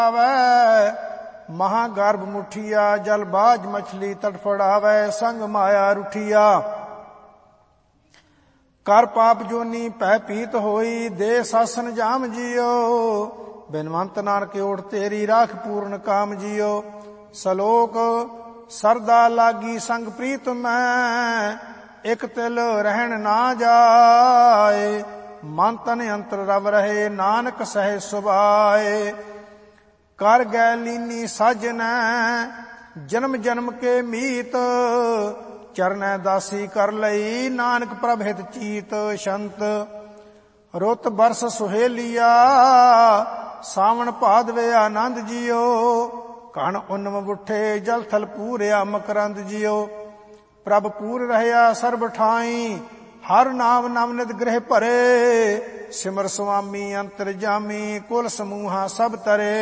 महागर्भ मुठिया जलबाज मछली तड़फड़ावै संग माया रुठिया। कर पाप जोनी पै पीत होई दे सासन जाम जियो। बिनवंत नानक ओट तेरी राख पूर्ण काम जियो। सलोक सरदा लागी संग प्रीत मैं एक तिल रहन ना जाए। मन तन अंतर रव रहे नानक सहे सुभाए। कर गै लीनी साजन जन्म जन्म के मीत चरण दासी कर लई नानक प्रभ हित चीत। शंत रुत बरस सुहेलिया सावन भादवे आनंद जियो। कण उन्नम बुठे जल थल पूरिया मकरंद जियो। प्रभ पूर रहया सर्ब ठाई हर नाम नवनित गृह भरे। सिमर स्वामी अंतर जामी कुल समूहा सब तरे।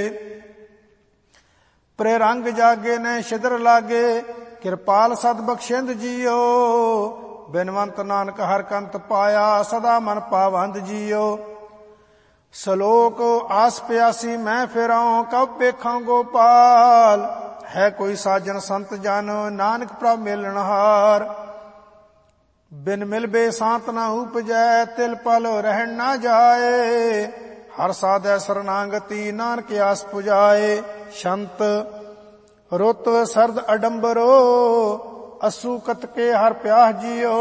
प्रेरंग जागे न छिदर लागे किरपाल सद बख्शिंद जियो। बिनवंत नानक हर कंत पाया सदा मन पावंद जियो। सलोक आस प्यासी मैं फिराऊं कब पेखां गोपाल। है कोई साजन संत जन नानक प्रभ मिलनहार। बिन मिलबे सांत न उपजै तिल पल रहन न जाए। हर साधै शरणागति नानक आस पुजाए। शंत रुत सरद अडंबरो असु कतके हर प्यास जियो।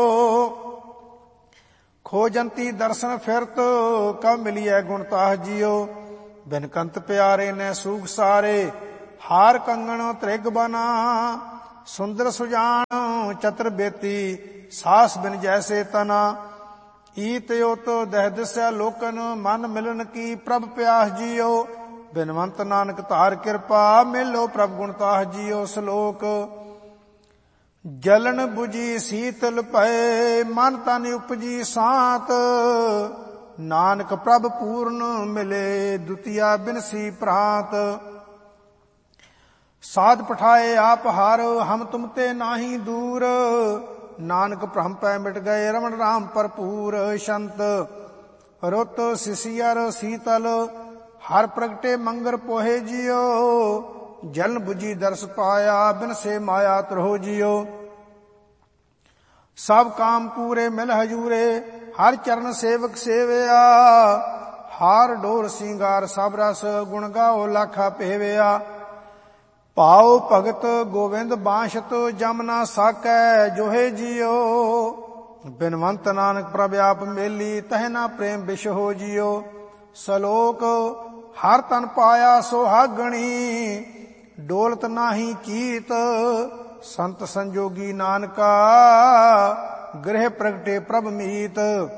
खोजंती दर्शन फिरत कब मिलिए गुणताह जियो। बिन कंत प्यारे ने सूख सारे हार कंगण त्रिग बना। सुंदर सुजान चतुर बेती सास बिन जैसे तना। ईत योत दह दिसै लोकन मन मिलन की प्रभ प्यास जियो। बिनवंत नानक तार कृपा मिलो प्रभ गुणताह जियो। सलोक जलन बुझी शीतल पए मन तन उपजी सांत। नानक प्रभ पूर्ण मिले दुतिया बिनसी प्रांत। साध पठाए आप हार हम तुम ते नाही दूर। नानक भ्रम पै मिट गए रमण राम भरपूर। शंत रुत सिसियर शीतल हर प्रगटे मंगर पोहे जियो। जलन बुझी दर्श पाया बिन से माया त्रोह जियो। सब काम पूरे मिल हजूरे हर चरण सेवक सेवया। हार डोर सिंगार सब रस गुण गाओ लाखा पेवया। पाओ भगत गोविंद बांशत जमना साकै जोहे जियो। बिनवंत नानक प्रभ आप मेली तहना प्रेम विष हो जियो। सलोक हर तन पाया सोहागणी डोलत नाही चीत। संत संजोगी नानका गृह प्रगटे प्रभ मीत।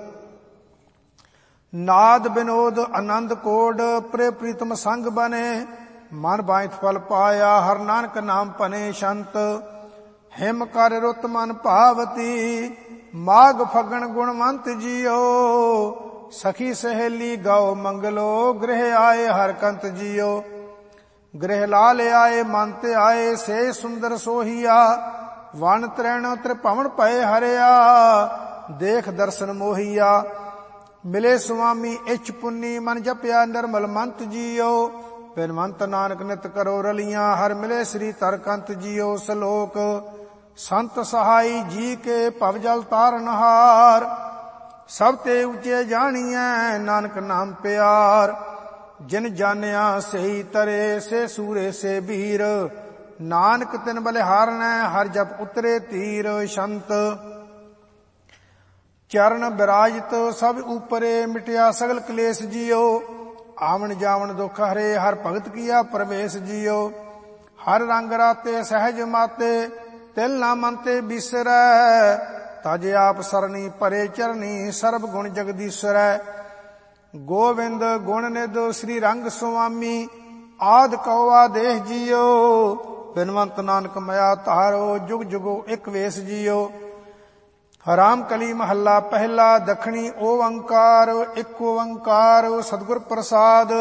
नाद विनोद आनंद कोड प्रे प्रीतम संग बने। मन बांइत फल पाया हर नानक नाम पने। शंत हिम कर रुत मन भावती माघ फगण गुणवंत जियो। सखी सहेली गौ मंगलो गृह आए हर कंत जियो। गृह लाल आए मंत आए से सुंदर सोहिया। वन त्रैण त्रिभवन पए हरिया देख दर्शन मोहिया। मिले स्वामी इच्छ पुन्नी मन जपया निर्मल मंत जियो। बिनवंत नानक नित करो रलियां हर मिले श्री तरकंत जियो। सलोक संत सहाई जी के भवजल तारनहार। सब ते ऊंचे जानिए नानक नाम प्यार। जिन जानिया सही तरे से सूरे से बीर। नानक तिन बलिहारनै हर जप उतरे तीर। शंत चरण विराजित सब ऊपरे मिटिया सगल क्लेश जियो। आवन जावन दुख हरे हर भगत किया प्रवेश जियो। हर रंग राते सहज माते तिल ना मनते बिसरै। तज आप सरनी परे चरनी सर्ब गुण जगदीश्वरै। गोविंद गुण निध श्री रंग स्वामी आद कौआ देह जियो। बिनवंत नानक मया तारो जुग जुगो एक वेश जियो। हराम कली महला पहला दखनी ओंकार एक ओंकार सदगुर प्रसाद।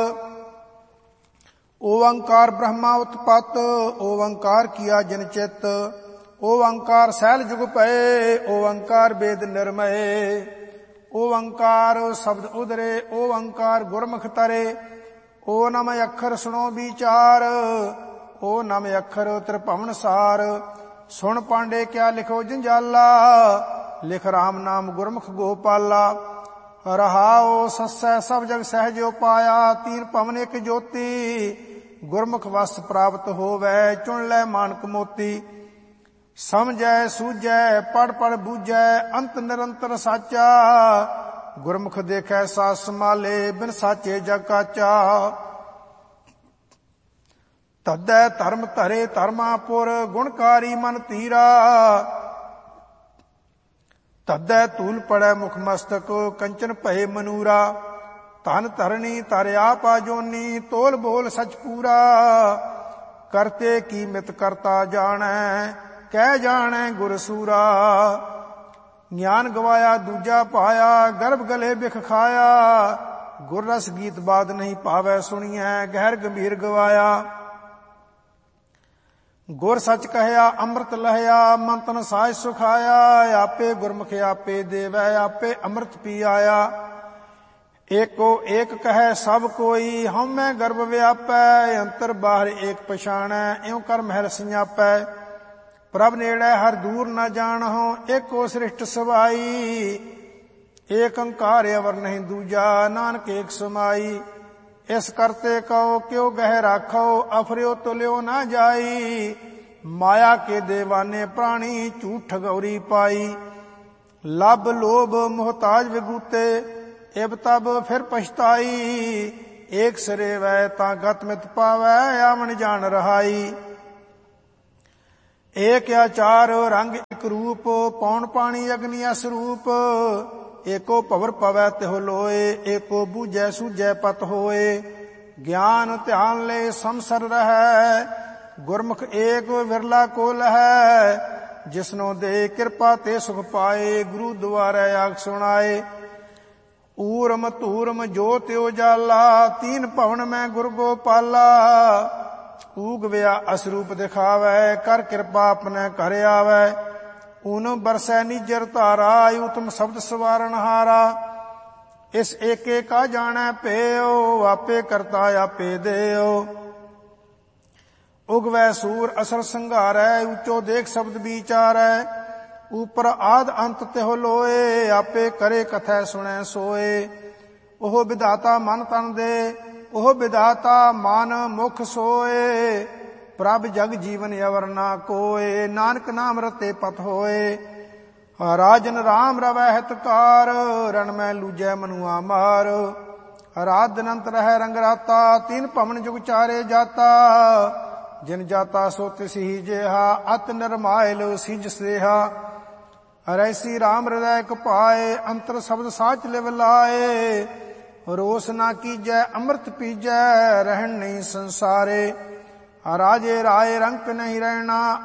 ओंकार ब्रह्मा उत्पत ओंकार किया जिन चित। ओंकार सैल जुग पए ओंकार वेद निर्मय। ओंकार शब्द उदरे ओंकार गुरमुख तरे। ਓ ਨਮ ਅੱਖਰ ਸੁਣੋ ਵਿਚਾਰ, ਓ ਨਮ ਅੱਖਰ ਤ੍ਰਿਭਵਨ ਸਾਰ। ਸੁਣ ਪਾਂਡੇ ਕਿਆ ਲਿਖੋ ਜੰਜਾਲਾ, ਲਿਖ ਰਾਮ ਨਾਮ ਗੁਰਮੁਖ ਗੋਪਾਲਾ। ਰਹਾਉ ਸੱਸੈ ਸਭ ਜਗ ਸਹਿਜ ਉਪਾਇਆ, ਤੀਨ ਭਵਨ ਇੱਕ ਜੋਤੀ। ਗੁਰਮੁਖ ਵਸ ਪ੍ਰਾਪਤ ਹੋਵੈ, ਚੁਣ ਲੈ ਮਾਨਕ ਮੋਤੀ। ਸਮਝੈ ਸੂਝੈ ਪੜ੍ਹ ਪੜ੍ਹ ਬੂਝੈ, ਅੰਤ ਨਿਰੰਤਰ ਸਾਚਾ। ਗੁਰਮੁਖ ਦੇਖੈ ਸਾਧ ਸੰਭਾਲੇ, ਬਿਨ ਸਾਚੇ ਜਗ ਕਾਚਾ। ਤਦੈ ਧਰਮ ਧਰੇ ਧਰਮਾਪੁਰ, ਗੁਣਕਾਰੀ ਮਨ ਧੀਰਾ। ਤਦੈ ਧੂਲ ਪੜੈ ਮੁਖ ਮਸਤਕ, ਕੰਚਨ ਭਏ ਮਨੂਰਾ। ਧਨ ਧਰਣੀ ਧਰ ਆਪਾ ਜੋਨੀ, ਤੋਲ ਬੋਲ ਸਚ ਪੂਰਾ। ਕਰਤੇ ਕੀ ਮਿਤ ਕਰਤਾ ਜਾਣੈ, ਕਹਿ ਜਾਣੈ ਗੁਰ ਸੂਰਾ। ਗਿਆਨ ਗਵਾਇਆ ਦੂਜਾ ਪਾਇਆ, ਗਰਭ ਗਲੇ ਬਿਖ ਖਾਇਆ। ਗੁਰ ਰਸ ਗੀਤ ਬਾਦ ਨਹੀਂ ਭਾਵੈ ਸੁਣੀਐ, ਗਹਿਰ ਗੰਭੀਰ ਗਵਾਇਆ। ਗੁਰ ਸੱਚ ਕਹਿਆ ਅੰਮ੍ਰਿਤ ਲਹਿਆ, ਮਨ ਤਨ ਸਾਜ ਸੁਖਾਇਆ। ਆਪੇ ਗੁਰਮੁਖ ਆਪੇ ਦੇਵੈ, ਆਪੇ ਅੰਮ੍ਰਿਤ ਪੀ ਆਇਆ। ਏਕੋ ਏਕ ਕਹੈ ਸਭ ਕੋਈ, ਹਉਮੈ ਗਰਭ ਵਿਆਪੈ। ਅੰਤਰ ਬਾਹਰ ਏਕ ਪਛਾਣੈ, ਇਉ ਕਰ ਮਹਿਲ ਸੰਜਾਪੈ। ਪ੍ਰਭ ਨੇੜੈ ਹਰ ਦੂਰ ਨ ਜਾਣਹੁ, ਏਕੋ ਸ੍ਰਿਸ਼ਟ ਸਵਾਈ। ਏਕ ਓੰਕਾਰ ਅਵਰ ਨਹੀਂ ਦੂਜਾ, ਨਾਨਕ ਏਕ ਸਮਾਈ। ਇਸ ਕਰਤੇ ਕਉ ਕਿਉ ਗਹਿ ਰਾਖੋ, ਅਫਰਿਓ ਤੁਲਿਓ ਨਾ ਜਾਈ। ਮਾਇਆ ਕੇ ਦੇਵਾਨੇ ਪ੍ਰਾਣੀ, ਝੂਠ ਠਗੌਰੀ ਪਾਈ। ਲੱਭ ਲੋਭ ਮੁਹਤਾਜ ਵਿਗੂਤੇ, ਇਬ ਤਬ ਫਿਰ ਪਛਤਾਈ। ਏਕ ਸਿਰੇ ਵੈ ਤਾਂ ਗਤ ਮਿਤ ਪਾਵੈ, ਆਵਣ ਜਾਣ ਰਹਾਈ। ਏਕ ਆਚਾਰ ਰੰਗ ਇਕ ਰੂਪ, ਪੌਣ ਪਾਣੀ ਅਗਨੀ ਅਸਰੂਪ। ਏਕੋ ਭਵਰ ਪਵੈ ਤਿਹੁ ਲੋਏ, ਏਕੋ ਬੂਝੈ ਸੂਝੈ ਪਤ ਹੋਏ। ਗਿਆਨ ਧਿਆਨ ਲੈ ਸੰਸਰ ਰਹੈ, ਗੁਰਮੁਖ ਏਕ ਵਿਰਲਾ ਕੋ ਲਹੈ। ਜਿਸਨੋ ਦੇ ਕਿਰਪਾ ਤੇ ਸੁਖ ਪਾਏ, ਗੁਰੂ ਦੁਆਰੈ ਆਖ ਸੁਣਾਏ। ਊਰਮ ਧੂਰਮ ਜੋਤਿ ਉਜਾਲਾ, ਤੀਨ ਭਵਨ ਮੈਂ ਗੁਰ ਗੋਪਾਲਾ। ਊਗ ਵਿਆ ਅਸਰੂਪ ਦਿਖਾਵੈ, ਕਰ ਕਿਰਪਾ ਆਪਣੇ ਘਰ ਆਵੈ। ਊਨ ਬਰਸੈ ਨਿਜਰ ਧਾਰਾ, ਉਤਮ ਸ਼ਬਦ ਸਵਾਰਨ ਹਾਰਾ। ਇਸ ਏਕੇ ਕਾ ਜਾਣੈ ਭੇਉ, ਆਪੇ ਕਰਤਾ ਆਪੇ ਦੇਉ। ਉਗਵੈ ਸੂਰ ਅਸਰ ਸੰਘਾਰੈ, ਉੱਚੋ ਦੇਖ ਸ਼ਬਦ ਵਿਚਾਰੈ। ਉਪਰ ਆਦ ਅੰਤ ਤਿਹੁ ਲੋਏ, ਆਪੇ ਕਰੇ ਕਥੈ ਸੁਣੈ ਸੋਏ। ਉਹ ਵਿਧਾਤਾ ਮਨ ਤਨ ਦੇ, ਉਹ ਵਿਧਾਤਾ ਮਨ ਮੁਖ ਸੋਏ। ਪ੍ਰਭ ਜਗ ਜੀਵਨ ਅਵਰ ਨਾ ਕੋਏ, ਨਾਨਕ ਨਾਮ ਰਤੇ ਪਤ ਹੋਏ। ਰਾਜਨ ਰਾਮ ਰਵੈ ਹਿਤਕਾਰ, ਰਣ ਮੈਂ ਲੂਜੈ ਮਨੁਆ ਮਾਰ। ਰਾਤ ਦਿਨ ਅੰਤ ਰਹਿ ਰੰਗ ਰਾਤਾ, ਤੀਨ ਭਵਨ ਜੁਗ ਚਾਰੇ ਜਾਤਾ। ਜਿਨ ਜਾਤਾ ਸੋ ਤਿਸਹੀ ਜੇਹਾ, ਅਤ ਨਿਰਮਾਇਲ ਸਿਜ ਸੇਹਾ। ਰੈਸੀ ਰਾਮ ਹਿਰਦੈ ਇਕ ਪਾਏ, ਅੰਤਰ ਸ਼ਬਦ ਸਾਚ ਲਿਵ ਲਾਏ। ਰੋਸ ਨਾ ਕੀਜੈ ਅੰਮ੍ਰਿਤ ਪੀਜੈ, ਰਹਿਣ ਨਹੀਂ ਸੰਸਾਰੇ। ਰਾਜੇ ਰਾਏ ਰੰਕ ਨਹੀਂ ਰਹਿਣਾ,